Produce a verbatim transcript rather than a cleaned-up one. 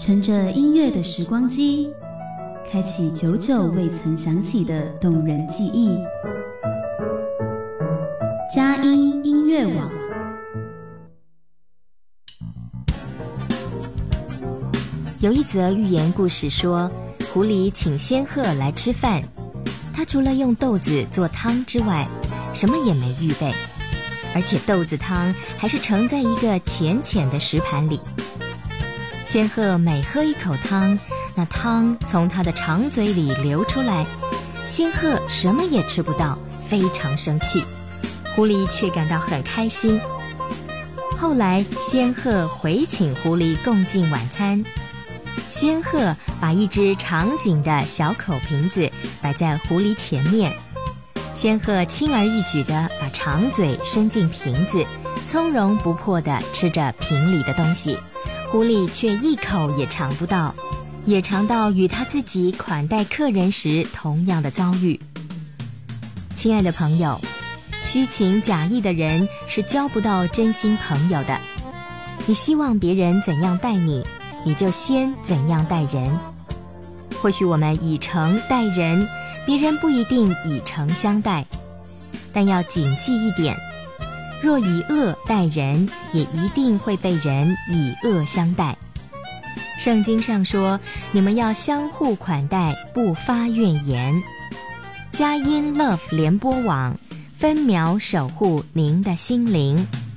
乘着音乐的时光机，开启久久未曾响起的动人记忆。佳音音乐网。 有一则寓言故事说，狐狸请仙鹤来吃饭，他除了用豆子做汤之外，什么也没预备，而且豆子汤还是盛在一个浅浅的石盘里。仙鹤每喝一口汤，那汤从他的长嘴里流出来，仙鹤什么也吃不到，非常生气。狐狸却感到很开心。后来仙鹤回请狐狸共进晚餐，仙鹤把一只长颈的小口瓶子摆在狐狸前面，仙鹤轻而易举地把长嘴伸进瓶子，从容不迫地吃着瓶里的东西，狐狸却一口也尝不到，也尝到与他自己款待客人时同样的遭遇。亲爱的朋友，虚情假意的人是交不到真心朋友的。你希望别人怎样待你，你就先怎样待人。或许我们以诚待人，别人不一定以诚相待，但要谨记一点，若以恶待人，也一定会被人以恶相待。圣经上说，你们要相互款待，不发怨言。佳音 Love 联播网分秒守护您的心灵。